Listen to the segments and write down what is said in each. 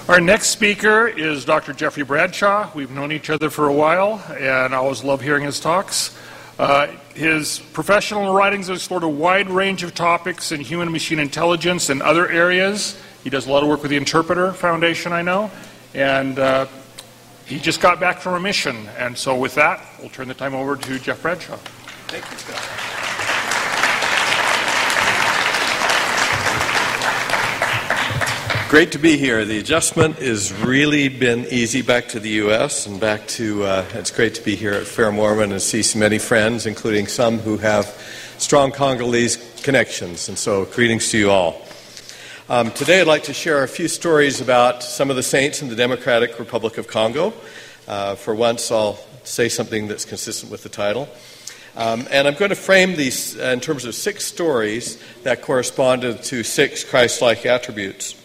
Our next speaker is Dr. Jeffrey Bradshaw. We've known each other for a while, and I always love hearing his talks. His professional writings have explored a wide range of topics in human and machine intelligence and other areas. He does a lot of work with the Interpreter Foundation, I know, and he just got back from a mission. And so with that, we'll turn the time over to Jeff Bradshaw. Thank you, Scott. Great to be here. The adjustment has really been easy back to the U.S. and back to, it's great to be here at Fair Mormon and see so many friends, including some who have strong Congolese connections. And so greetings to you all. Today I'd like to share a few stories about some of the saints in the Democratic Republic of Congo. For once, I'll say something that's consistent with the title. And I'm going to frame these in terms of 6 stories that corresponded to 6 Christ-like attributes.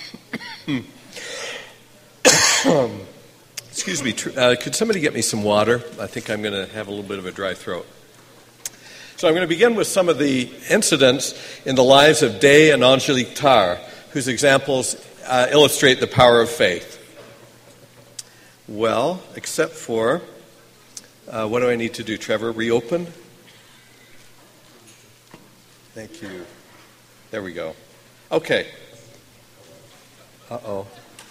Excuse me, could somebody get me some water? I think I'm going to have a little bit of a dry throat. So I'm going to begin with some of the incidents in the lives of Day and Angelique Tar, whose examples illustrate the power of faith. Well, except for, what do I need to do, Trevor? Reopen? Thank you. There we go. Okay. Uh-oh.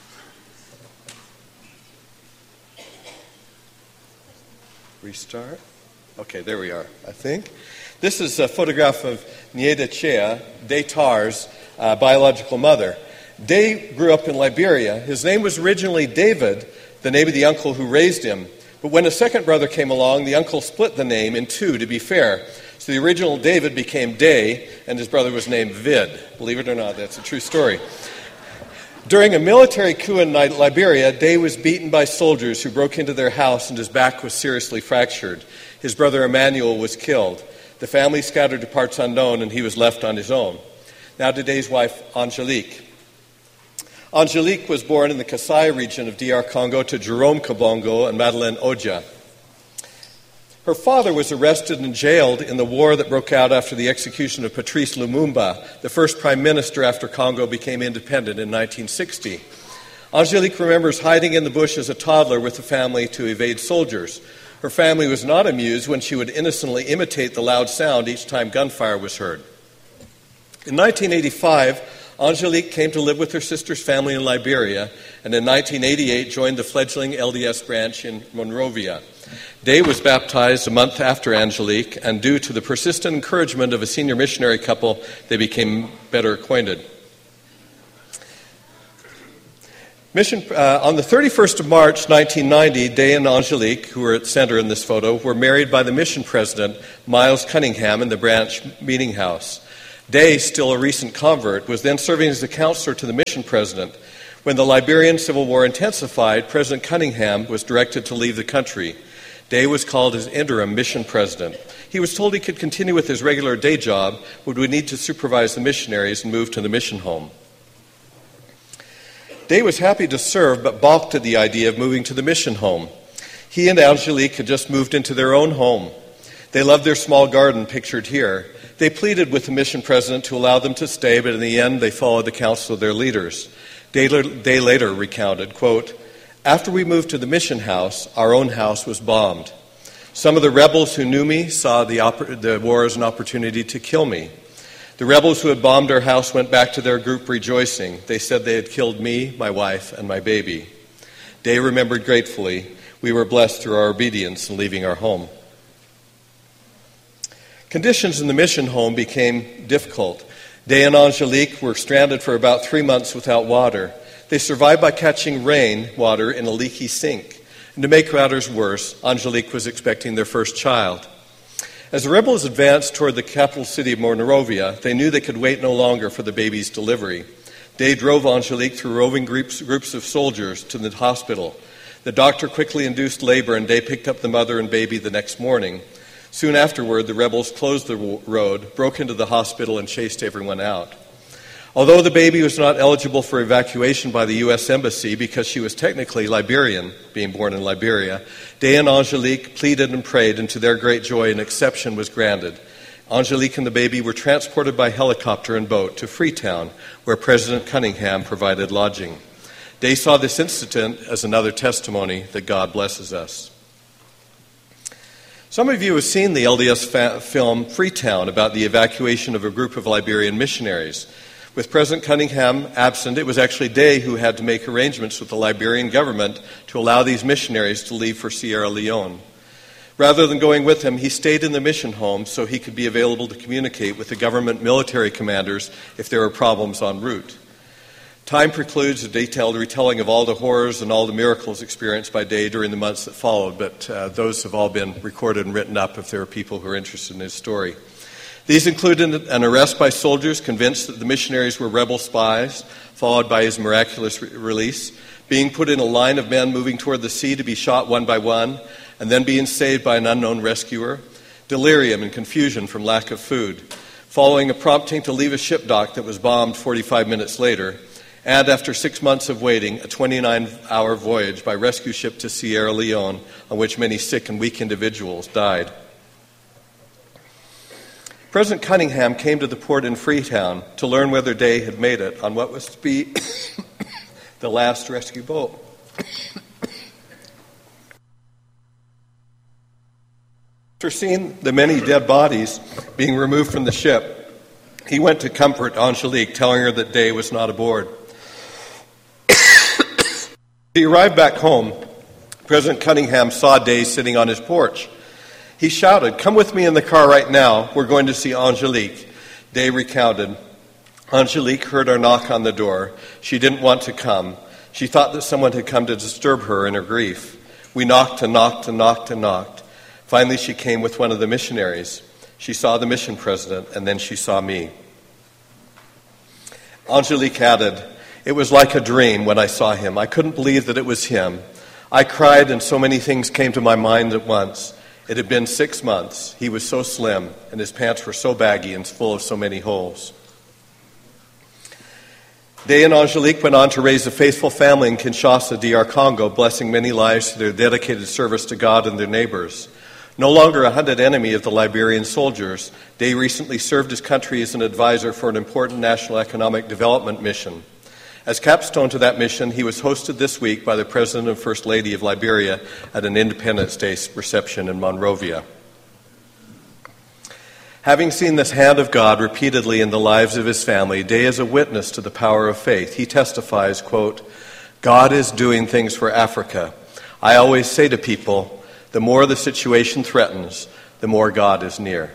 Restart? Okay, there we are, I think. This is a photograph of Nieda Chea, Day Tar's biological mother. Day grew up in Liberia. His name was originally David, the name of the uncle who raised him. But when a second brother came along, the uncle split the name in 2 to be fair. So the original David became Day, and his brother was named Vid. Believe it or not, that's a true story. During a military coup in Liberia, Day was beaten by soldiers who broke into their house and his back was seriously fractured. His brother Emmanuel was killed. The family scattered to parts unknown and he was left on his own. Now to Day's wife, Angelique. Angelique was born in the Kasai region of DR Congo to Jerome Kabongo and Madeleine Oja. Her father was arrested and jailed in the war that broke out after the execution of Patrice Lumumba, the first prime minister after Congo became independent in 1960. Angelique remembers hiding in the bush as a toddler with the family to evade soldiers. Her family was not amused when she would innocently imitate the loud sound each time gunfire was heard. In 1985, Angelique came to live with her sister's family in Liberia, and in 1988 joined the fledgling LDS branch in Monrovia. Day was baptized a month after Angelique, and due to the persistent encouragement of a senior missionary couple, they became better acquainted. On the 31st of March, 1990, Day and Angelique, who are at the center in this photo, were married by the mission president, Miles Cunningham, in the branch meeting house. Day, still a recent convert, was then serving as a counselor to the mission president. When the Liberian Civil War intensified, President Cunningham was directed to leave the country. Day was called as interim mission president. He was told he could continue with his regular day job, but would need to supervise the missionaries and move to the mission home. Day was happy to serve, but balked at the idea of moving to the mission home. He and Angelique had just moved into their own home. They loved their small garden pictured here. They pleaded with the mission president to allow them to stay, but in the end they followed the counsel of their leaders. Day later recounted, quote, "After we moved to the mission house, our own house was bombed. Some of the rebels who knew me saw the war as an opportunity to kill me. The rebels who had bombed our house went back to their group rejoicing. They said they had killed me, my wife, and my baby." Day remembered gratefully, "We were blessed through our obedience in leaving our home." Conditions in the mission home became difficult. Day and Angelique were stranded for about 3 months without water. They survived by catching rain water in a leaky sink. And to make matters worse, Angelique was expecting their first child. As the rebels advanced toward the capital city of Monrovia, they knew they could wait no longer for the baby's delivery. Day drove Angelique through roving groups of soldiers to the hospital. The doctor quickly induced labor, and Day picked up the mother and baby the next morning. Soon afterward, the rebels closed the road, broke into the hospital, and chased everyone out. Although the baby was not eligible for evacuation by the U.S. Embassy because she was technically Liberian, being born in Liberia, Day and Angelique pleaded and prayed, and to their great joy, an exception was granted. Angelique and the baby were transported by helicopter and boat to Freetown, where President Cunningham provided lodging. Day saw this incident as another testimony that God blesses us. Some of you have seen the LDS film Freetown about the evacuation of a group of Liberian missionaries. With President Cunningham absent, it was actually Day who had to make arrangements with the Liberian government to allow these missionaries to leave for Sierra Leone. Rather than going with him, he stayed in the mission home so he could be available to communicate with the government military commanders if there were problems en route. Time precludes a detailed retelling of all the horrors and all the miracles experienced by Day during the months that followed, but those have all been recorded and written up if there are people who are interested in his story. These included an arrest by soldiers convinced that the missionaries were rebel spies, followed by his miraculous release, being put in a line of men moving toward the sea to be shot one by one, and then being saved by an unknown rescuer, delirium and confusion from lack of food, following a prompting to leave a ship dock that was bombed 45 minutes later, and after 6 months of waiting, a 29-hour voyage by rescue ship to Sierra Leone, on which many sick and weak individuals died. President Cunningham came to the port in Freetown to learn whether Day had made it on what was to be the last rescue boat. After seeing the many dead bodies being removed from the ship, he went to comfort Angelique, telling her that Day was not aboard. He arrived back home. President Cunningham saw Day sitting on his porch. He shouted, "Come with me in the car right now. We're going to see Angelique." Day recounted, "Angelique heard our knock on the door. She didn't want to come. She thought that someone had come to disturb her in her grief. We knocked and knocked and knocked and knocked. Finally, she came with one of the missionaries. She saw the mission president, and then she saw me." Angelique added, "It was like a dream when I saw him. I couldn't believe that it was him. I cried and so many things came to my mind at once. It had been 6 months. He was so slim and his pants were so baggy and full of so many holes." Day and Angelique went on to raise a faithful family in Kinshasa, DR Congo, blessing many lives through their dedicated service to God and their neighbors. No longer a hunted enemy of the Liberian soldiers, Day recently served his country as an advisor for an important national economic development mission. As capstone to that mission, he was hosted this week by the President and First Lady of Liberia at an Independence Day reception in Monrovia. Having seen this hand of God repeatedly in the lives of his family, Day is a witness to the power of faith. He testifies, quote, "God is doing things for Africa. I always say to people, the more the situation threatens, the more God is near."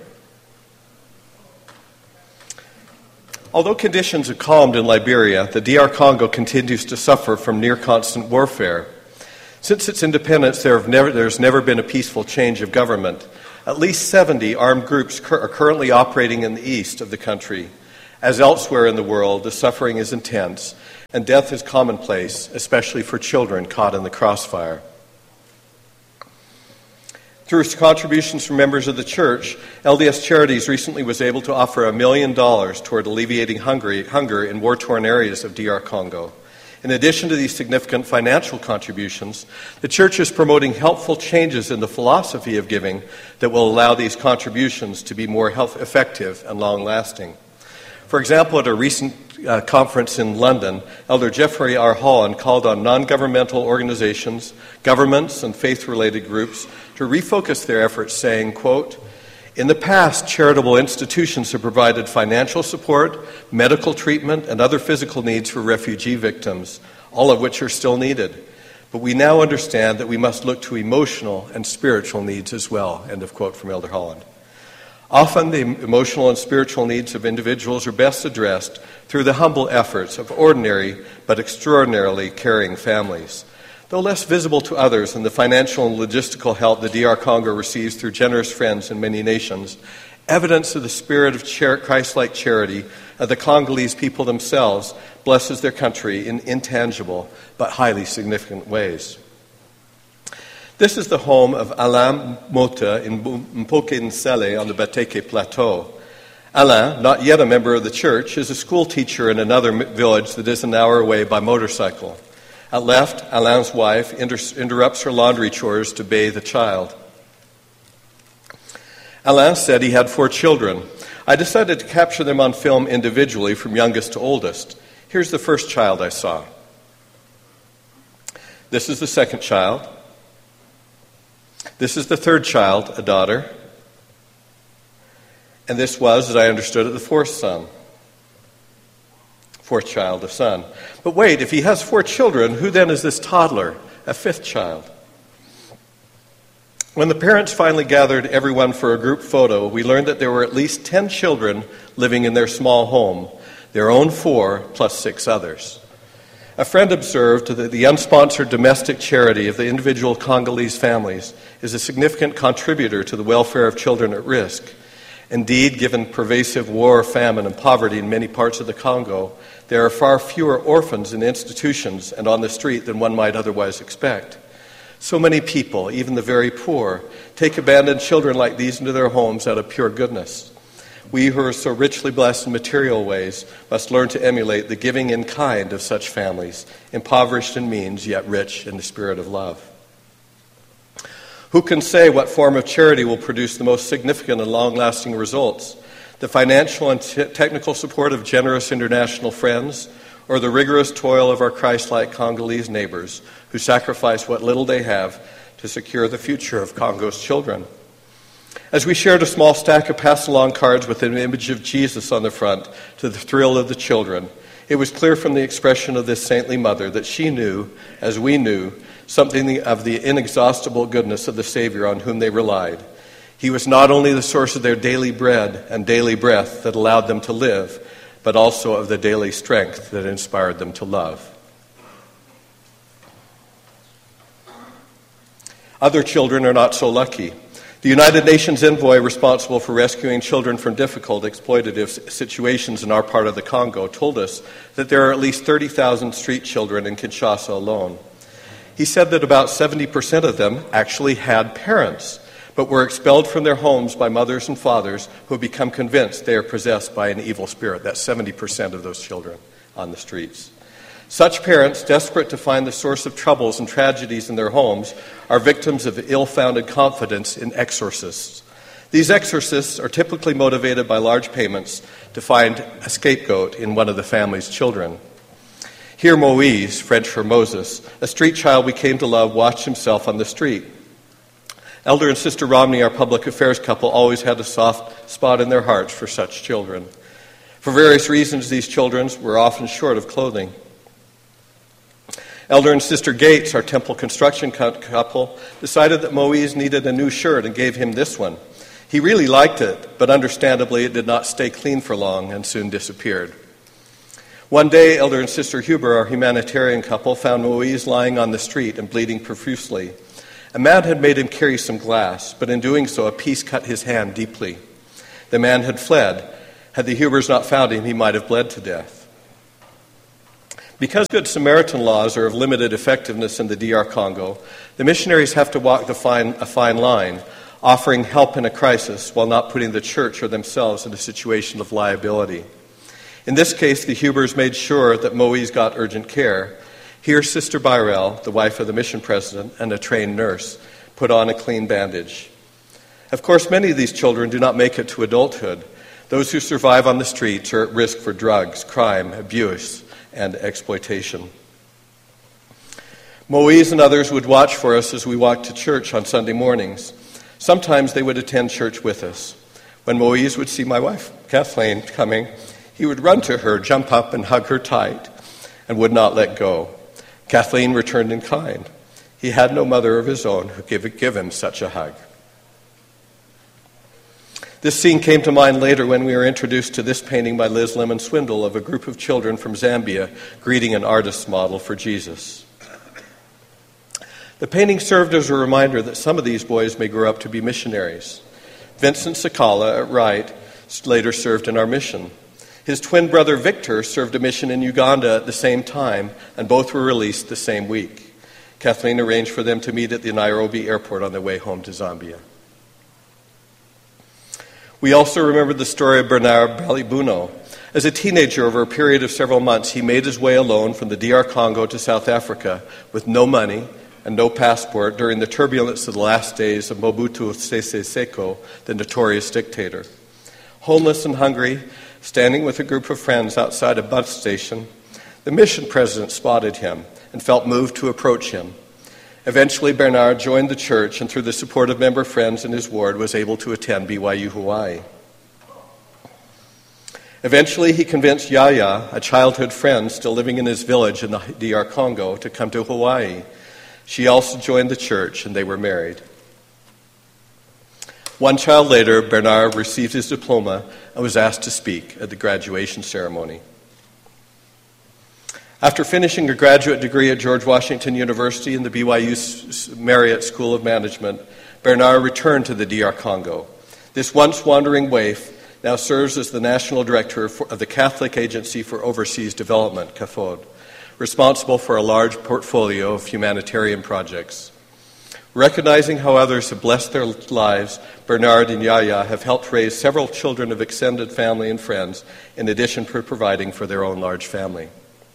Although conditions have calmed in Liberia, the DR Congo continues to suffer from near constant warfare. Since its independence, there's never been a peaceful change of government. At least 70 armed groups are currently operating in the east of the country. As elsewhere in the world, the suffering is intense, and death is commonplace, especially for children caught in the crossfire. Through contributions from members of the church, LDS Charities recently was able to offer $1 million toward alleviating hunger in war-torn areas of DR Congo. In addition to these significant financial contributions, the church is promoting helpful changes in the philosophy of giving that will allow these contributions to be more effective and long-lasting. For example, at a recent conference in London, Elder Jeffrey R. Holland called on non-governmental organizations, governments, and faith-related groups to refocus their efforts, saying, quote, "In the past, charitable institutions have provided financial support, medical treatment, and other physical needs for refugee victims, all of which are still needed. But we now understand that we must look to emotional and spiritual needs as well." End of quote from Elder Holland. Often the emotional and spiritual needs of individuals are best addressed through the humble efforts of ordinary but extraordinarily caring families. Though less visible to others than the financial and logistical help the DR Congo receives through generous friends in many nations, evidence of the spirit of Christ-like charity of the Congolese people themselves blesses their country in intangible but highly significant ways. This is the home of Alain Mota in Mpoke-Nsele on the Bateke Plateau. Alain, not yet a member of the church, is a school teacher in another village that is an hour away by motorcycle. At left, Alain's wife interrupts her laundry chores to bathe a child. Alain said he had 4 children. "I decided to capture them on film individually from youngest to oldest. Here's the first child I saw." This is the second child. This is the third child, a daughter. And this was, as I understood it, the fourth child, a son. But wait, if he has 4 children, who then is this toddler, a 5th child? When the parents finally gathered everyone for a group photo, we learned that there were at least 10 children living in their small home, their own 4 plus 6 others. A friend observed that the unsponsored domestic charity of the individual Congolese families is a significant contributor to the welfare of children at risk. Indeed, given pervasive war, famine, and poverty in many parts of the Congo, there are far fewer orphans in institutions and on the street than one might otherwise expect. So many people, even the very poor, take abandoned children like these into their homes out of pure goodness. We who are so richly blessed in material ways must learn to emulate the giving in kind of such families, impoverished in means, yet rich in the spirit of love. Who can say what form of charity will produce the most significant and long-lasting results? The financial and technical support of generous international friends, or the rigorous toil of our Christ-like Congolese neighbors who sacrifice what little they have to secure the future of Congo's children? As we shared a small stack of pass-along cards with an image of Jesus on the front to the thrill of the children, it was clear from the expression of this saintly mother that she knew, as we knew, something of the inexhaustible goodness of the Savior on whom they relied. He was not only the source of their daily bread and daily breath that allowed them to live, but also of the daily strength that inspired them to love. Other children are not so lucky. The United Nations envoy responsible for rescuing children from difficult, exploitative situations in our part of the Congo told us that there are at least 30,000 street children in Kinshasa alone. He said that about 70% of them actually had parents, but were expelled from their homes by mothers and fathers who have become convinced they are possessed by an evil spirit. That's 70% of those children on the streets. Such parents, desperate to find the source of troubles and tragedies in their homes, are victims of ill-founded confidence in exorcists. These exorcists are typically motivated by large payments to find a scapegoat in one of the family's children. Here Moise, French for Moses, a street child we came to love, watched himself on the street. Elder and Sister Romney, our public affairs couple, always had a soft spot in their hearts for such children. For various reasons, these children were often short of clothing. Elder and Sister Gates, our temple construction couple, decided that Moise needed a new shirt and gave him this one. He really liked it, but understandably it did not stay clean for long and soon disappeared. One day, Elder and Sister Huber, our humanitarian couple, found Moise lying on the street and bleeding profusely. A man had made him carry some glass, but in doing so, a piece cut his hand deeply. The man had fled. Had the Hubers not found him, he might have bled to death. Because Good Samaritan laws are of limited effectiveness in the DR Congo, the missionaries have to walk a fine line, offering help in a crisis while not putting the church or themselves in a situation of liability. In this case, the Hubers made sure that Moise got urgent care. Here, Sister Byrell, the wife of the mission president and a trained nurse, put on a clean bandage. Of course, many of these children do not make it to adulthood. Those who survive on the streets are at risk for drugs, crime, abuse, and exploitation. Moise and others would watch for us as we walked to church on Sunday mornings. Sometimes they would attend church with us. When Moise would see my wife, Kathleen, coming, he would run to her, jump up, and hug her tight, and would not let go. Kathleen returned in kind. He had no mother of his own who could give him such a hug. This scene came to mind later when we were introduced to this painting by Liz Lemon Swindle of a group of children from Zambia greeting an artist's model for Jesus. The painting served as a reminder that some of these boys may grow up to be missionaries. Vincent Sakala at Wright later served in our mission. His twin brother Victor served a mission in Uganda at the same time, and both were released the same week. Kathleen arranged for them to meet at the Nairobi airport on their way home to Zambia. We also remembered the story of Bernard Balibuno. As a teenager, over a period of several months, he made his way alone from the DR Congo to South Africa with no money and no passport during the turbulence of the last days of Mobutu Sese Seko, the notorious dictator. Homeless and hungry, standing with a group of friends outside a bus station, the mission president spotted him and felt moved to approach him. Eventually, Bernard joined the church and through the support of member friends in his ward was able to attend BYU Hawaii. Eventually, he convinced Yaya, a childhood friend still living in his village in the DR Congo, to come to Hawaii. She also joined the church and they were married. One child later, Bernard received his diploma and was asked to speak at the graduation ceremony. After finishing a graduate degree at George Washington University and the BYU Marriott School of Management, Bernard returned to the DR Congo. This once wandering waif now serves as the National Director of the Catholic Agency for Overseas Development, CAFOD, responsible for a large portfolio of humanitarian projects. Recognizing how others have blessed their lives, Bernard and Yaya have helped raise several children of extended family and friends, in addition to providing for their own large family.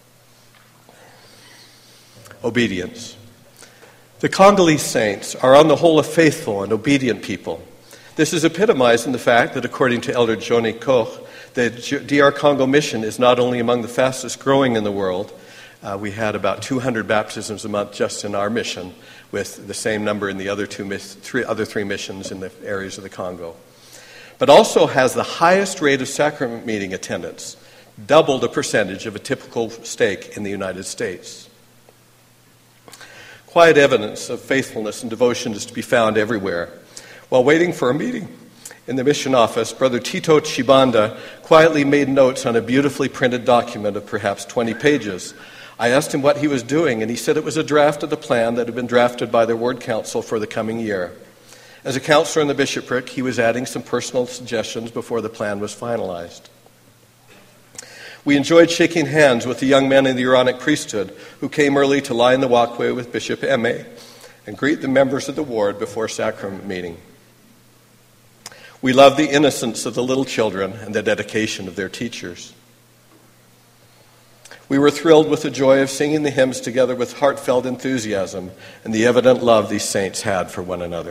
Obedience. The Congolese saints are on the whole a faithful and obedient people. This is epitomized in the fact that, according to Elder Johnny Koch, the DR Congo mission is not only among the fastest growing in the world. We had about 200 baptisms a month just in our mission, with the same number in the other three missions in the areas of the Congo. But also has the highest rate of sacrament meeting attendance, double the percentage of a typical stake in the United States. Quiet evidence of faithfulness and devotion is to be found everywhere. While waiting for a meeting in the mission office, Brother Tito Chibanda quietly made notes on a beautifully printed document of perhaps 20 pages. I asked him what he was doing, and he said it was a draft of the plan that had been drafted by the ward council for the coming year. As a counselor in the bishopric, he was adding some personal suggestions before the plan was finalized. We enjoyed shaking hands with the young men in the Aaronic priesthood who came early to line the walkway with Bishop Eme and greet the members of the ward before sacrament meeting. We loved the innocence of the little children and the dedication of their teachers. We were thrilled with the joy of singing the hymns together with heartfelt enthusiasm and the evident love these saints had for one another.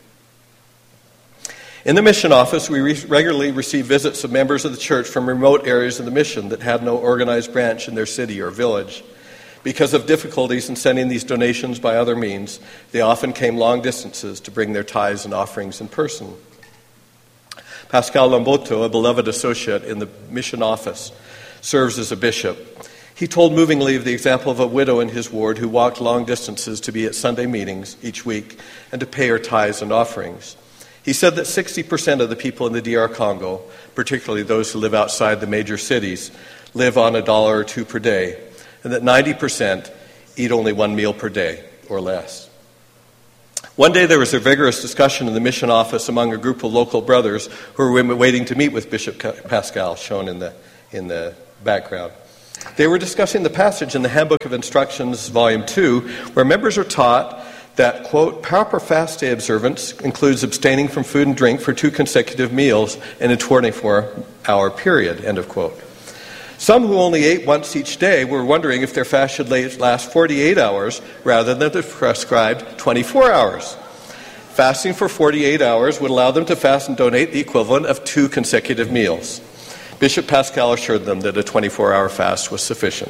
In the mission office, we regularly receive visits of members of the church from remote areas of the mission that had no organized branch in their city or village. Because of difficulties in sending these donations by other means, they often came long distances to bring their tithes and offerings in person. Pascal Lamboto, a beloved associate in the mission office, serves as a bishop. He told movingly of the example of a widow in his ward who walked long distances to be at Sunday meetings each week and to pay her tithes and offerings. He said that 60% of the people in the DR Congo, particularly those who live outside the major cities, live on $1 or $2 per day, and that 90% eat only one meal per day or less. One day there was a vigorous discussion in the mission office among a group of local brothers who were waiting to meet with Bishop Pascal, shown in the background. They were discussing the passage in the Handbook of Instructions, Volume 2, where members are taught that, quote, proper fast day observance includes abstaining from food and drink for 2 consecutive meals in a 24-hour period, end of quote. Some who only ate once each day were wondering if their fast should last 48 hours rather than the prescribed 24 hours. Fasting for 48 hours would allow them to fast and donate the equivalent of 2 consecutive meals. Bishop Pascal assured them that a 24-hour fast was sufficient.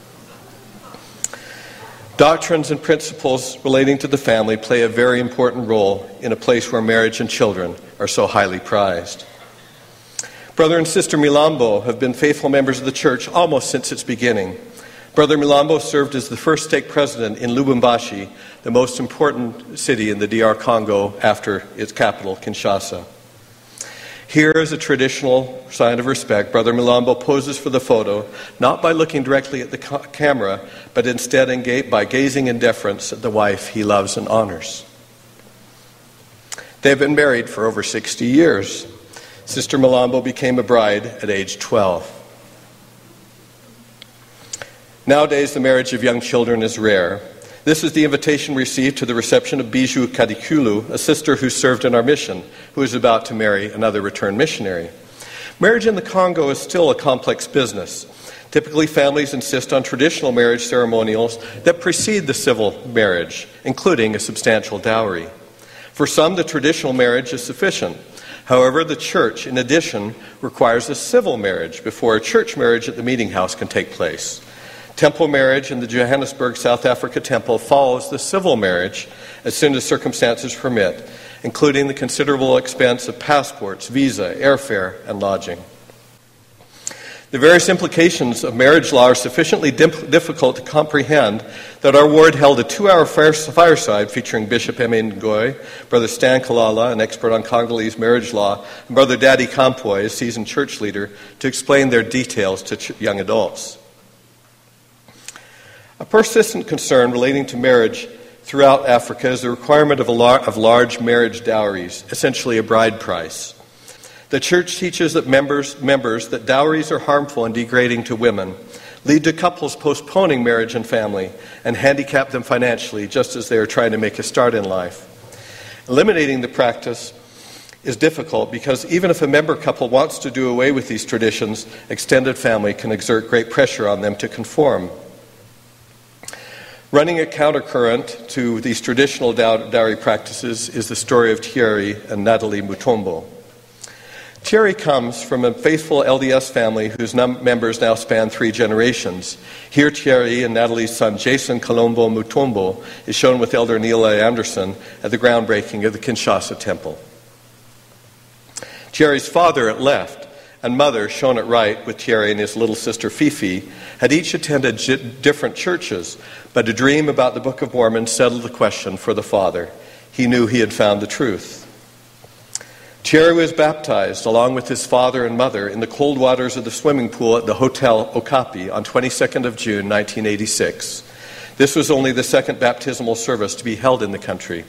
Doctrines and principles relating to the family play a very important role in a place where marriage and children are so highly prized. Brother and Sister Milambo have been faithful members of the church almost since its beginning. Brother Milambo served as the first stake president in Lubumbashi, the most important city in the DR Congo after its capital, Kinshasa. Here, as a traditional sign of respect, Brother Milambo poses for the photo, not by looking directly at the camera, but instead by gazing in deference at the wife he loves and honors. They have been married for over 60 years. Sister Milambo became a bride at age 12. Nowadays, the marriage of young children is rare. This is the invitation received to the reception of Bijou Kadikulu, a sister who served in our mission, who is about to marry another returned missionary. Marriage in the Congo is still a complex business. Typically, families insist on traditional marriage ceremonials that precede the civil marriage, including a substantial dowry. For some, the traditional marriage is sufficient. However, the church, in addition, requires a civil marriage before a church marriage at the meeting house can take place. Temple marriage in the Johannesburg, South Africa temple follows the civil marriage as soon as circumstances permit, including the considerable expense of passports, visa, airfare, and lodging. The various implications of marriage law are sufficiently difficult to comprehend that our ward held a 2-hour fireside featuring Bishop M.A. Ngoy, Brother Stan Kalala, an expert on Congolese marriage law, and Brother Daddy Kampoy, a seasoned church leader, to explain their details to young adults. A persistent concern relating to marriage throughout Africa is the requirement of large marriage dowries, essentially a bride price. The church teaches that members that dowries are harmful and degrading to women, lead to couples postponing marriage and family, and handicap them financially just as they are trying to make a start in life. Eliminating the practice is difficult because even if a member couple wants to do away with these traditions, extended family can exert great pressure on them to conform. Running a countercurrent to these traditional dowry practices is the story of Thierry and Nathalie Mutombo. Thierry comes from a faithful LDS family whose members now span 3 generations. Here Thierry and Nathalie's son Jason Colombo Mutombo is shown with Elder Neil A. Anderson at the groundbreaking of the Kinshasa Temple. Thierry's father at left and mother, shown at right with Thierry and his little sister Fifi, had each attended different churches, but a dream about the Book of Mormon settled the question for the father. He knew he had found the truth. Thierry was baptized along with his father and mother in the cold waters of the swimming pool at the Hotel Okapi on 22nd of June, 1986. This was only the second baptismal service to be held in the country.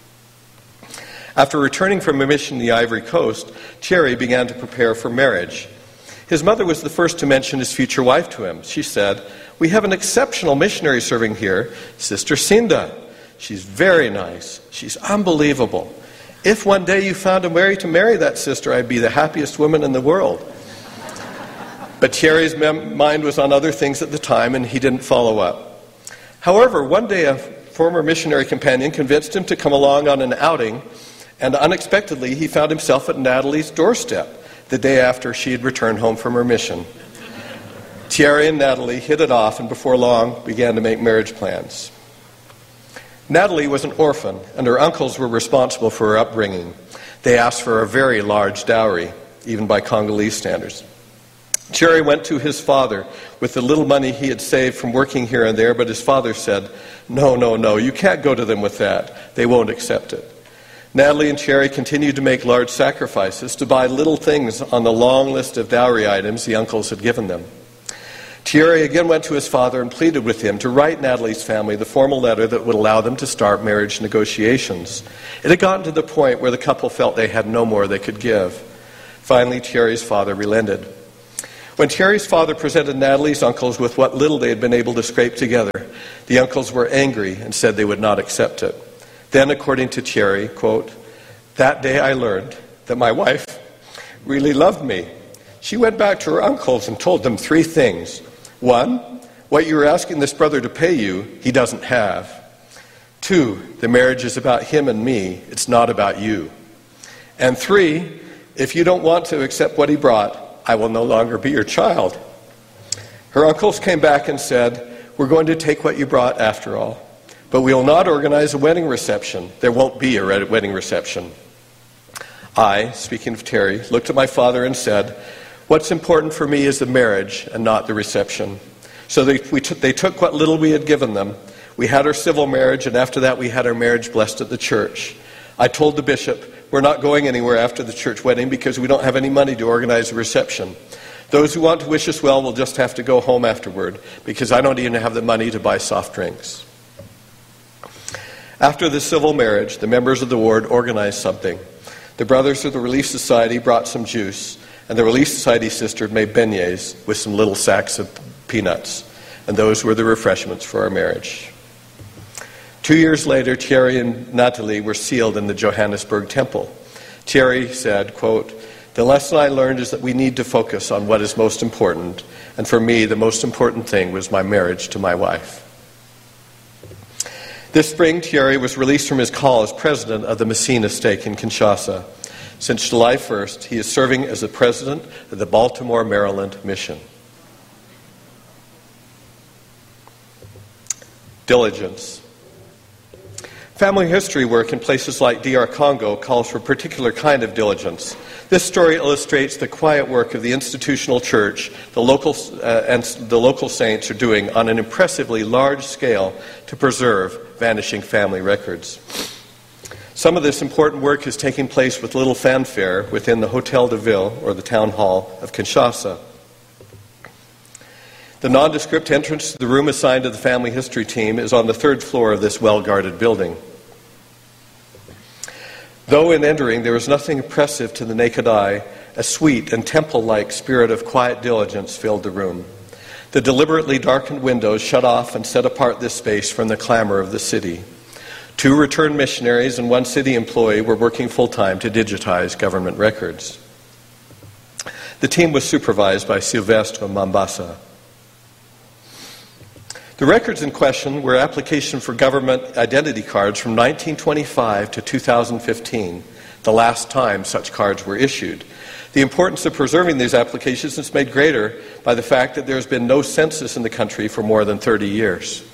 After returning from a mission in the Ivory Coast, Thierry began to prepare for marriage. His mother was the first to mention his future wife to him. She said, "We have an exceptional missionary serving here, Sister Cinda. She's very nice. She's unbelievable. If one day you found a way to marry that sister, I'd be the happiest woman in the world." But Thierry's mind was on other things at the time, and he didn't follow up. However, one day a former missionary companion convinced him to come along on an outing, and unexpectedly he found himself at Nathalie's doorstep the day after she had returned home from her mission. Thierry and Nathalie hit it off, and before long began to make marriage plans. Nathalie was an orphan, and her uncles were responsible for her upbringing. They asked for a very large dowry, even by Congolese standards. Thierry went to his father with the little money he had saved from working here and there, but his father said, No, you can't go to them with that. They won't accept it. Nathalie and Thierry continued to make large sacrifices to buy little things on the long list of dowry items the uncles had given them. Thierry again went to his father and pleaded with him to write Nathalie's family the formal letter that would allow them to start marriage negotiations. It had gotten to the point where the couple felt they had no more they could give. Finally, Thierry's father relented. When Thierry's father presented Nathalie's uncles with what little they had been able to scrape together, the uncles were angry and said they would not accept it. Then, according to Thierry, quote, "That day I learned that my wife really loved me. She went back to her uncles and told them 3 things. 1, what you are asking this brother to pay you, he doesn't have. 2, the marriage is about him and me, it's not about you. And 3, if you don't want to accept what he brought, I will no longer be your child." Her uncles came back and said, "We're going to take what you brought after all, but we will not organize a wedding reception. There won't be a wedding reception." I, speaking of Thierry, looked at my father and said, "What's important for me is the marriage and not the reception." So they took what little we had given them. We had our civil marriage, and after that we had our marriage blessed at the church. I told the bishop, "We're not going anywhere after the church wedding because we don't have any money to organize a reception. Those who want to wish us well will just have to go home afterward because I don't even have the money to buy soft drinks." After the civil marriage, the members of the ward organized something. The brothers of the Relief Society brought some juice, and the Relief Society sister made beignets with some little sacks of peanuts, and those were the refreshments for our marriage. 2 years later, Thierry and Nathalie were sealed in the Johannesburg temple. Thierry said, quote, "The lesson I learned is that we need to focus on what is most important, and for me, the most important thing was my marriage to my wife." This spring, Thierry was released from his call as president of the Messina stake in Kinshasa. Since July 1st, he is serving as the president of the Baltimore, Maryland mission. diligence. Family history work in places like DR Congo calls for a particular kind of diligence. This story illustrates the quiet work of the institutional church and the local saints are doing on an impressively large scale to preserve vanishing family records. Some of this important work is taking place with little fanfare within the Hotel de Ville, or the town hall of Kinshasa. The nondescript entrance to the room assigned to the family history team is on the third floor of this well-guarded building. Though in entering there was nothing impressive to the naked eye, a sweet and temple-like spirit of quiet diligence filled the room. The deliberately darkened windows shut off and set apart this space from the clamor of the city. 2 returned missionaries and 1 city employee were working full-time to digitize government records. The team was supervised by Sylvestre Mambasa. The records in question were applications for government identity cards from 1925 to 2015, the last time such cards were issued. The importance of preserving these applications is made greater by the fact that there has been no census in the country for more than 30 years.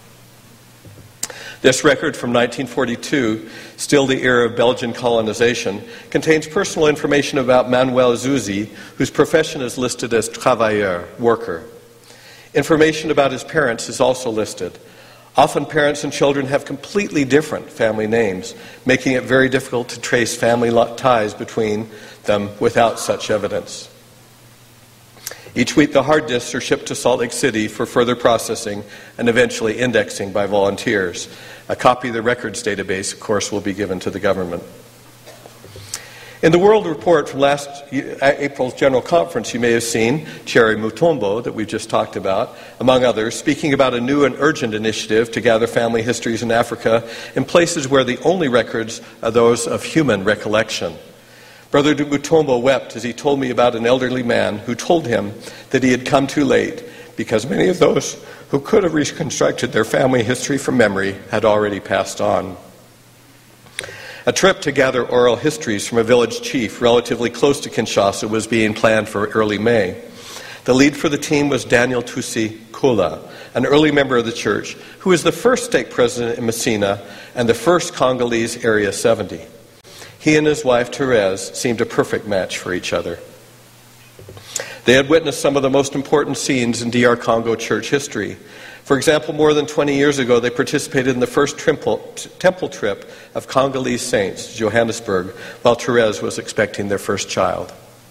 This record from 1942, still the era of Belgian colonization, contains personal information about Manuel Zuzi, whose profession is listed as travailleur, worker. Information about his parents is also listed. Often parents and children have completely different family names, making it very difficult to trace family ties between them without such evidence. Each week the hard disks are shipped to Salt Lake City for further processing and eventually indexing by volunteers. A copy of the records database, of course, will be given to the government. In the World Report from last April's General Conference, you may have seen Thierry Mutombo, that we've just talked about, among others, speaking about a new and urgent initiative to gather family histories in Africa in places where the only records are those of human recollection. Brother Mutombo wept as he told me about an elderly man who told him that he had come too late because many of those who could have reconstructed their family history from memory had already passed on. A trip to gather oral histories from a village chief relatively close to Kinshasa was being planned for early May. The lead for the team was Daniel Tusi Kula, an early member of the church, who was the first stake president in Messina and the first Congolese Area 70. He and his wife Therese seemed a perfect match for each other. They had witnessed some of the most important scenes in DR Congo church history. For example, more than 20 years ago, they participated in the first temple trip of Congolese saints to Johannesburg while Therese was expecting their first child.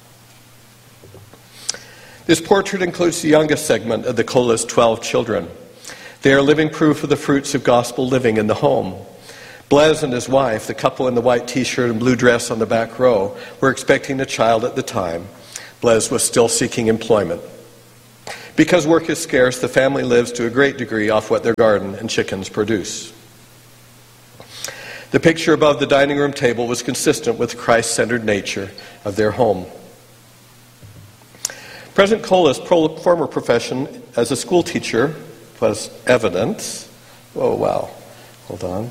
This portrait includes the youngest segment of the Kola's 12 children. They are living proof of the fruits of gospel living in the home. Blaise and his wife, the couple in the white t-shirt and blue dress on the back row, were expecting a child at the time. Blaise was still seeking employment. Because work is scarce, the family lives to a great degree off what their garden and chickens produce. The picture above the dining room table was consistent with the Christ-centered nature of their home. President Kola's former profession as a school teacher was evident. Oh, wow. Hold on.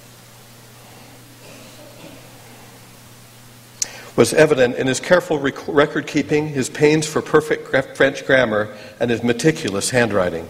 Was evident in his careful record keeping, his pains for perfect French grammar, and his meticulous handwriting.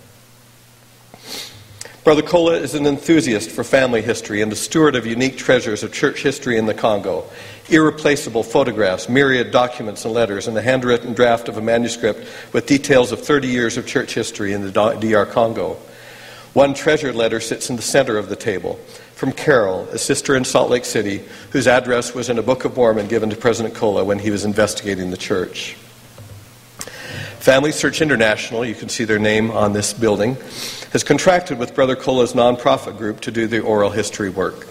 Brother Kola is an enthusiast for family history and the steward of unique treasures of church history in the Congo. Irreplaceable photographs, myriad documents and letters, and a handwritten draft of a manuscript with details of 30 years of church history in the DR Congo. One treasured letter sits in the center of the table, from Carol, a sister in Salt Lake City, whose address was in a Book of Mormon given to President Kola when he was investigating the church. Family Search International, you can see their name on this building, has contracted with Brother Kola's nonprofit group to do the oral history work.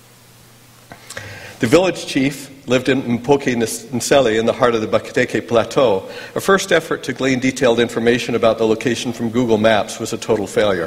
The village chief lived in Mpoki Nsele in the heart of the Bakateke Plateau. A first effort to glean detailed information about the location from Google Maps was a total failure.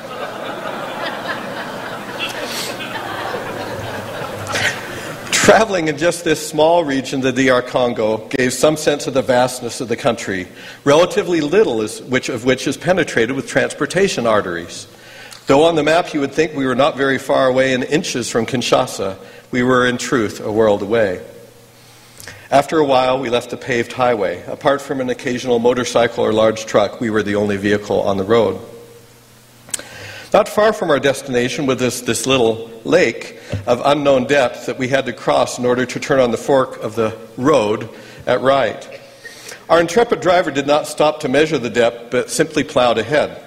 Traveling in just this small region, the DR Congo, gave some sense of the vastness of the country, relatively little of which is penetrated with transportation arteries. Though on the map you would think we were not very far away in inches from Kinshasa, we were in truth a world away. After a while, we left the paved highway. Apart from an occasional motorcycle or large truck, we were the only vehicle on the road. Not far from our destination was this little lake of unknown depth that we had to cross in order to turn on the fork of the road at right. Our intrepid driver did not stop to measure the depth, but simply plowed ahead.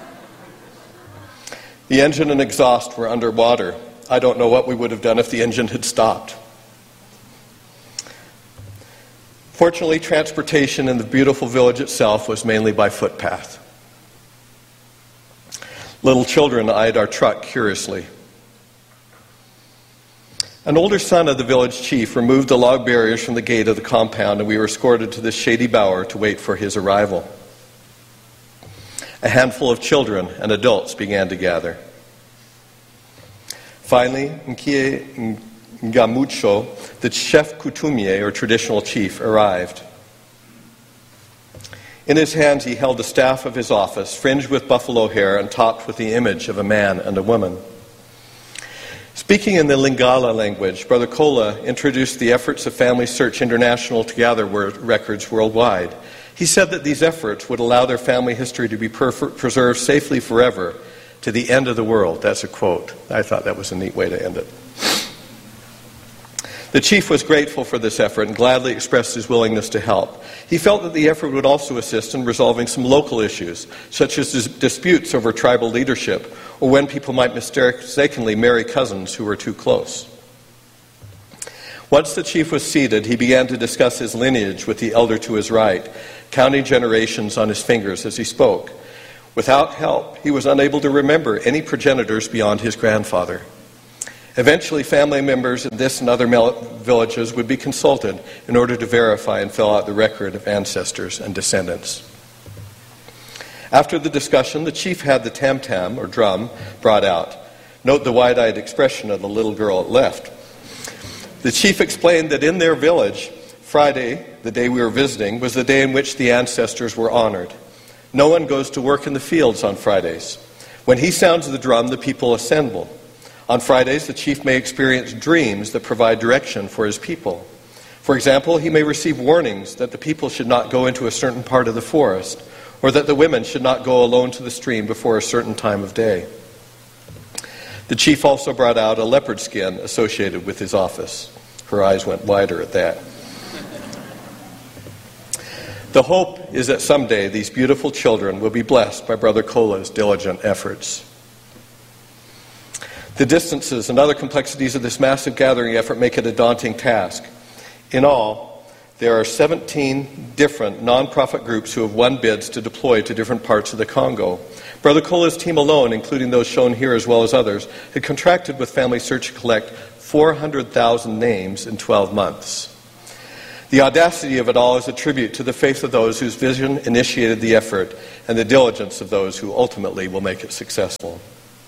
The engine and exhaust were underwater. I don't know what we would have done if the engine had stopped. Fortunately, transportation in the beautiful village itself was mainly by footpath. Little children eyed our truck curiously. An older son of the village chief removed the log barriers from the gate of the compound, and we were escorted to this shady bower to wait for his arrival. A handful of children and adults began to gather. Finally, Nkie Ngamucho, the chef coutumier, or traditional chief, arrived. In his hands he held the staff of his office, fringed with buffalo hair and topped with the image of a man and a woman. Speaking in the Lingala language, Brother Kola introduced the efforts of Family Search International to gather records worldwide. He said that these efforts would allow their family history to be preserved safely forever to the end of the world. That's a quote. I thought that was a neat way to end it. The chief was grateful for this effort and gladly expressed his willingness to help. He felt that the effort would also assist in resolving some local issues, such as disputes over tribal leadership, or when people might mistakenly marry cousins who were too close. Once the chief was seated, he began to discuss his lineage with the elder to his right, counting generations on his fingers as he spoke. Without help, he was unable to remember any progenitors beyond his grandfather. Eventually, family members in this and other villages would be consulted in order to verify and fill out the record of ancestors and descendants. After the discussion, the chief had the tam-tam, or drum, brought out. Note the wide-eyed expression of the little girl at left. The chief explained that in their village, Friday, the day we were visiting, was the day in which the ancestors were honored. No one goes to work in the fields on Fridays. When he sounds the drum, the people assemble. On Fridays, the chief may experience dreams that provide direction for his people. For example, he may receive warnings that the people should not go into a certain part of the forest, or that the women should not go alone to the stream before a certain time of day. The chief also brought out a leopard skin associated with his office. Her eyes went wider at that. The hope is that someday these beautiful children will be blessed by Brother Kola's diligent efforts. The distances and other complexities of this massive gathering effort make it a daunting task. In all, there are 17 different non-profit groups who have won bids to deploy to different parts of the Congo. Brother Kola's team alone, including those shown here as well as others, had contracted with Family Search to collect 400,000 names in 12 months. The audacity of it all is a tribute to the faith of those whose vision initiated the effort and the diligence of those who ultimately will make it successful.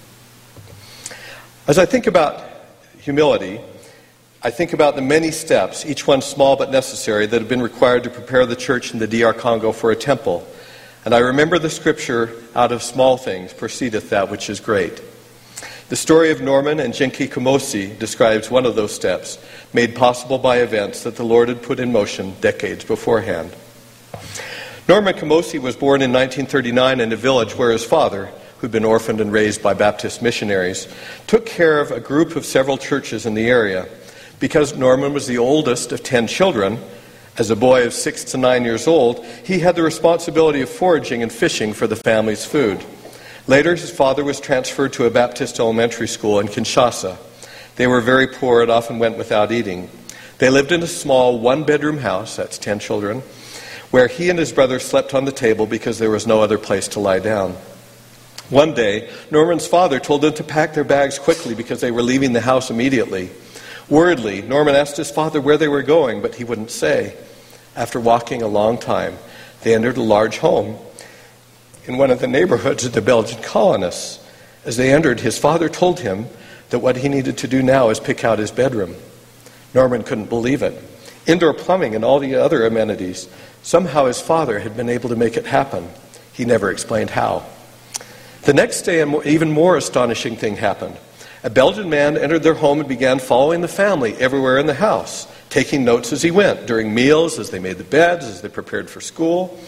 As I think about humility, I think about the many steps, each one small but necessary, that have been required to prepare the church in the DR Congo for a temple. And I remember the scripture, out of small things proceedeth that which is great. The story of Norman and Genki Kamosi describes one of those steps, made possible by events that the Lord had put in motion decades beforehand. Norman Kamosi was born in 1939 in a village where his father, who'd been orphaned and raised by Baptist missionaries, took care of a group of several churches in the area. Because Norman was the oldest of 10 children, as a boy of 6 to 9 years old, he had the responsibility of foraging and fishing for the family's food. Later, his father was transferred to a Baptist elementary school in Kinshasa. They were very poor and often went without eating. They lived in a small one-bedroom house, that's 10 children, where he and his brother slept on the table because there was no other place to lie down. One day, Norman's father told them to pack their bags quickly because they were leaving the house immediately. Worriedly, Norman asked his father where they were going, but he wouldn't say. After walking a long time, they entered a large home in one of the neighborhoods of the Belgian colonists. As they entered, his father told him that what he needed to do now is pick out his bedroom. Norman couldn't believe it. Indoor plumbing and all the other amenities. Somehow his father had been able to make it happen. He never explained how. The next day, an even more astonishing thing happened. A Belgian man entered their home and began following the family everywhere in the house, taking notes as he went, during meals, as they made the beds, as they prepared for school.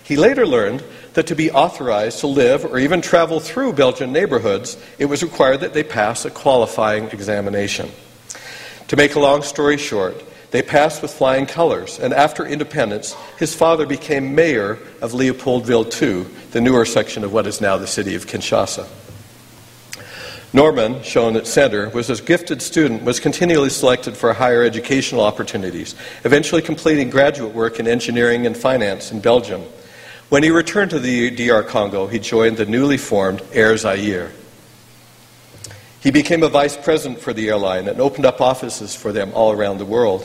He later learned that to be authorized to live or even travel through Belgian neighborhoods, it was required that they pass a qualifying examination. To make a long story short, they passed with flying colors, and after independence, his father became mayor of Leopoldville II, the newer section of what is now the city of Kinshasa. Norman, shown at center, was a gifted student, was continually selected for higher educational opportunities, eventually completing graduate work in engineering and finance in Belgium. When he returned to the DR Congo, he joined the newly formed Air Zaire. He became a vice president for the airline and opened up offices for them all around the world.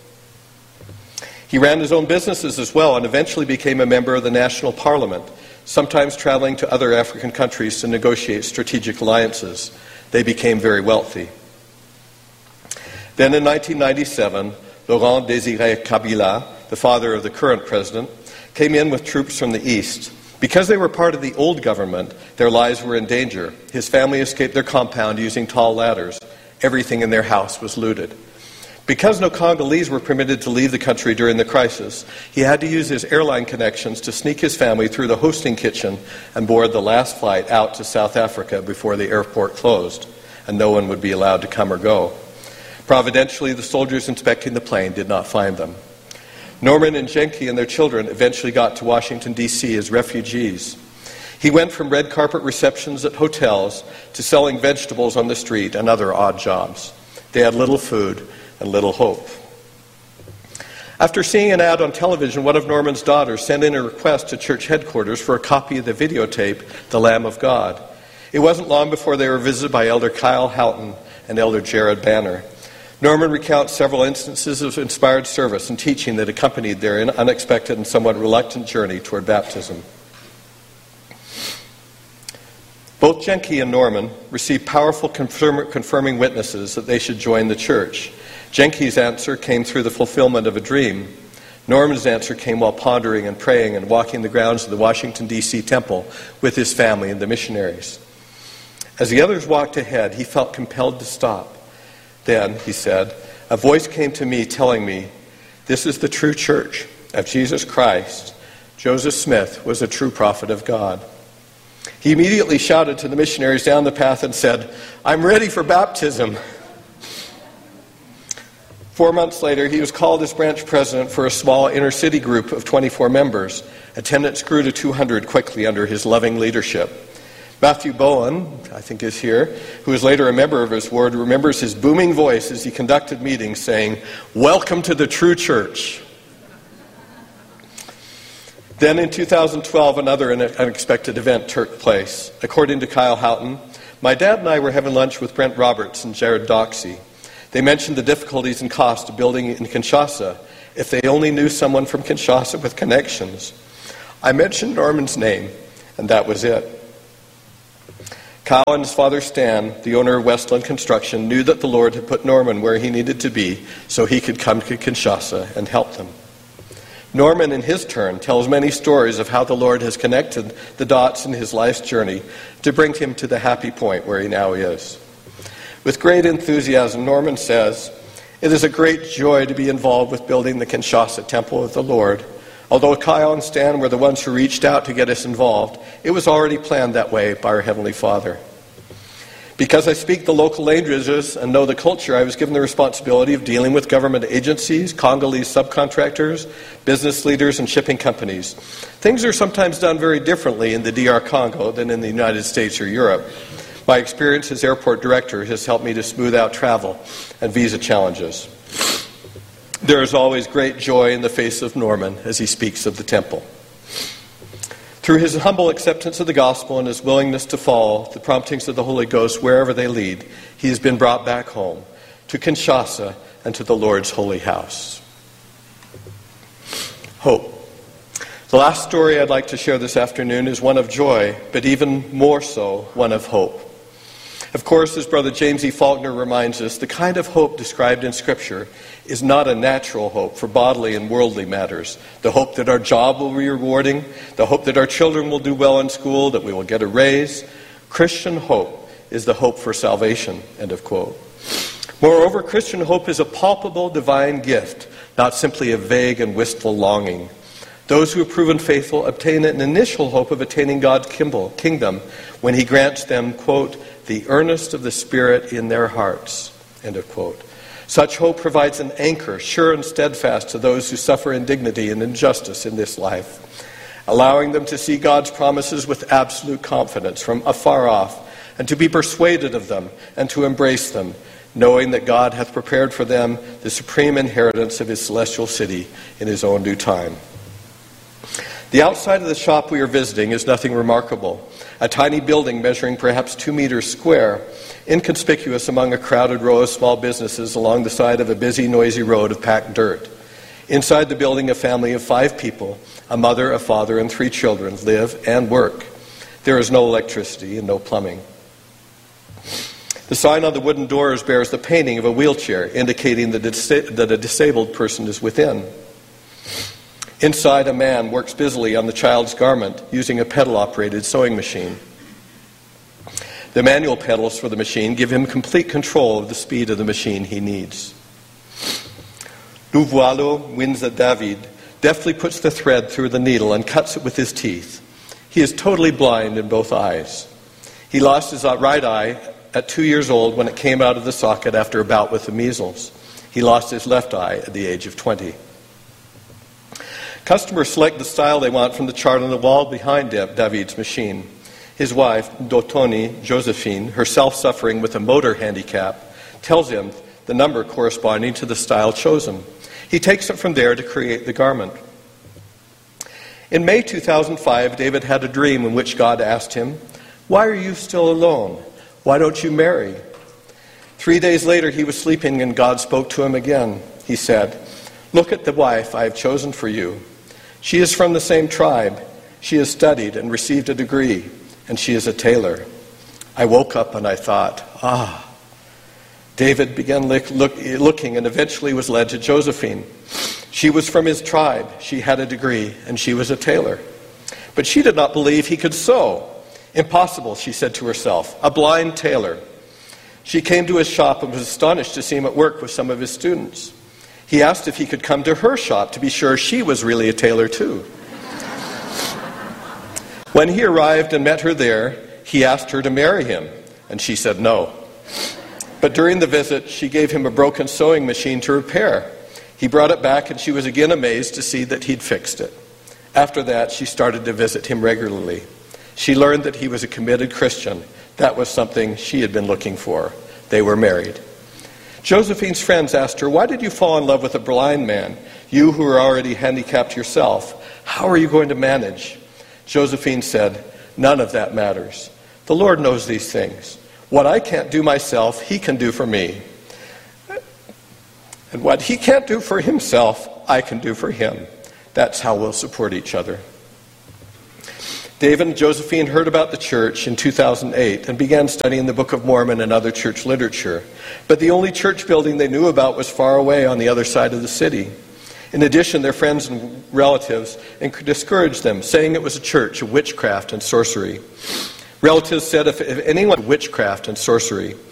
He ran his own businesses as well and eventually became a member of the National Parliament, sometimes traveling to other African countries to negotiate strategic alliances. They became very wealthy. Then in 1997, Laurent Désiré Kabila, the father of the current president, came in with troops from the east. Because they were part of the old government, their lives were in danger. His family escaped their compound using tall ladders. Everything in their house was looted. Because no Congolese were permitted to leave the country during the crisis, he had to use his airline connections to sneak his family through the hosting kitchen and board the last flight out to South Africa before the airport closed, and no one would be allowed to come or go. Providentially, the soldiers inspecting the plane did not find them. Norman and Jenki and their children eventually got to Washington, D.C. as refugees. He went from red carpet receptions at hotels to selling vegetables on the street and other odd jobs. They had little food and little hope. After seeing an ad on television, one of Norman's daughters sent in a request to church headquarters for a copy of the videotape, The Lamb of God. It wasn't long before they were visited by Elder Kyle Houghton and Elder Jared Banner. Norman recounts several instances of inspired service and teaching that accompanied their unexpected and somewhat reluctant journey toward baptism. Both Jenki and Norman received powerful confirming witnesses that they should join the church. Jenki's answer came through the fulfillment of a dream. Norman's answer came while pondering and praying and walking the grounds of the Washington, D.C. temple with his family and the missionaries. As the others walked ahead, he felt compelled to stop. Then, he said, a voice came to me telling me, "This is the true church of Jesus Christ. Joseph Smith was a true prophet of God." He immediately shouted to the missionaries down the path and said, "I'm ready for baptism." 4 months later, he was called as branch president for a small inner-city group of 24 members. Attendance grew to 200 quickly under his loving leadership. Matthew Bowen, I think is here, who was later a member of his ward, remembers his booming voice as he conducted meetings saying, "Welcome to the true church." Then in 2012, another unexpected event took place. According to Kyle Houghton, my dad and I were having lunch with Brent Roberts and Jared Doxey. They mentioned the difficulties and cost of building in Kinshasa. If they only knew someone from Kinshasa with connections. I mentioned Norman's name, and that was it. Kyle and his father Stan, the owner of Westland Construction, knew that the Lord had put Norman where he needed to be so he could come to Kinshasa and help them. Norman, in his turn, tells many stories of how the Lord has connected the dots in his life's journey to bring him to the happy point where he now is. With great enthusiasm, Norman says, "It is a great joy to be involved with building the Kinshasa Temple of the Lord. Although Kyle and Stan were the ones who reached out to get us involved, it was already planned that way by our Heavenly Father. Because I speak the local languages and know the culture, I was given the responsibility of dealing with government agencies, Congolese subcontractors, business leaders, and shipping companies. Things are sometimes done very differently in the DR Congo than in the United States or Europe. My experience as airport director has helped me to smooth out travel and visa challenges. There is always great joy in the face of Norman as he speaks of the temple. Through his humble acceptance of the gospel and his willingness to follow the promptings of the Holy Ghost wherever they lead, he has been brought back home, to Kinshasa and to the Lord's holy house. Hope. The last story I'd like to share this afternoon is one of joy, but even more so, one of hope. Of course, as Brother James E. Faulkner reminds us, the kind of hope described in Scripture is not a natural hope for bodily and worldly matters. The hope that our job will be rewarding, the hope that our children will do well in school, that we will get a raise. Christian hope is the hope for salvation, end of quote. Moreover, Christian hope is a palpable divine gift, not simply a vague and wistful longing. Those who have proven faithful obtain an initial hope of attaining God's kingdom when he grants them, quote, the earnest of the Spirit in their hearts, end of quote. Such hope provides an anchor, sure and steadfast, to those who suffer indignity and injustice in this life, allowing them to see God's promises with absolute confidence from afar off, and to be persuaded of them and to embrace them, knowing that God hath prepared for them the supreme inheritance of his celestial city in his own due time. The outside of the shop we are visiting is nothing remarkable. A tiny building measuring perhaps 2 meters square, inconspicuous among a crowded row of small businesses along the side of a busy, noisy road of packed dirt. Inside the building, a family of 5 people, a mother, a father, and 3 children, live and work. There is no electricity and no plumbing. The sign on the wooden doors bears the painting of a wheelchair, indicating that a disabled person is within. Inside, a man works busily on the child's garment using a pedal-operated sewing machine. The manual pedals for the machine give him complete control of the speed of the machine he needs. Luvualo Winza David deftly puts the thread through the needle and cuts it with his teeth. He is totally blind in both eyes. He lost his right eye at 2 years old when it came out of the socket after a bout with the measles. He lost his left eye at the age of 20. Customers select the style they want from the chart on the wall behind David's machine. His wife, Dotoni Josephine, herself suffering with a motor handicap, tells him the number corresponding to the style chosen. He takes it from there to create the garment. In May 2005, David had a dream in which God asked him, "Why are you still alone? Why don't you marry?" 3 days later, he was sleeping and God spoke to him again. He said, "Look at the wife I have chosen for you. She is from the same tribe. She has studied and received a degree, and she is a tailor." I woke up and I thought, David began looking and eventually was led to Josephine. She was from his tribe. She had a degree, and she was a tailor. But she did not believe he could sew. "Impossible," she said to herself, "a blind tailor." She came to his shop and was astonished to see him at work with some of his students. He asked if he could come to her shop to be sure she was really a tailor too. When he arrived and met her there, he asked her to marry him, and she said no. But during the visit, she gave him a broken sewing machine to repair. He brought it back, and she was again amazed to see that he'd fixed it. After that, she started to visit him regularly. She learned that he was a committed Christian. That was something she had been looking for. They were married. Josephine's friends asked her, "Why did you fall in love with a blind man? You who are already handicapped yourself. How are you going to manage?" Josephine said, "None of that matters. The Lord knows these things. What I can't do myself, he can do for me. And what he can't do for himself, I can do for him. That's how we'll support each other." David and Josephine heard about the church in 2008 and began studying the Book of Mormon and other church literature. But the only church building they knew about was far away on the other side of the city. In addition, their friends and relatives discouraged them, saying it was a church of witchcraft and sorcery. Relatives said if anyone witchcraft and sorcery,